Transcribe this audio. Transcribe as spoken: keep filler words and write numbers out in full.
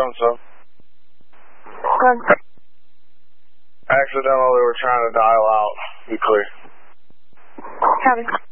so-and-so. Go ahead. Accidentally, we're trying to dial out. Be clear. Copy.